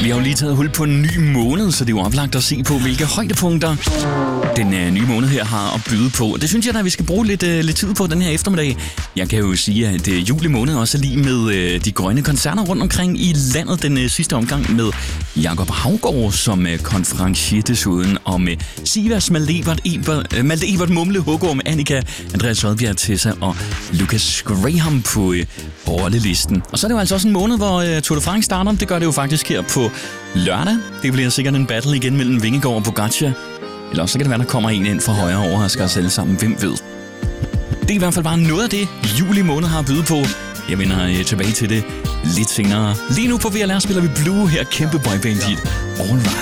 Vi har jo lige taget hul på en ny måned, så det er jo oplagt at se på, hvilke højdepunkter den nye måned her har at byde på. Det synes jeg da, vi skal bruge lidt tid på den her eftermiddag. Jeg kan jo sige, at juli måned også er lige med de grønne koncerter rundt omkring i landet den sidste omgang med Jakob Haugaard som konferencier desuden, og med Sivas, Malte Ebert, Mumle, Hugorm, Annika, Andreas Rødbjerg, Tessa og Lucas Graham på rollelisten. Og så er det jo altså også en måned, hvor Tour de France starter. Det gør det jo faktisk her på lørdag. Det bliver sikkert en battle igen mellem Vingegaard og Pogačar. Eller også så kan det være, der kommer en ind fra højre og overrasker os alle sammen. Hvem ved? Det er i hvert fald bare noget af det, juli måned har at byde på. Jeg vender tilbage til det lidt senere. Lige nu på VLR spiller vi Blue her, kæmpe boyband hit. All right.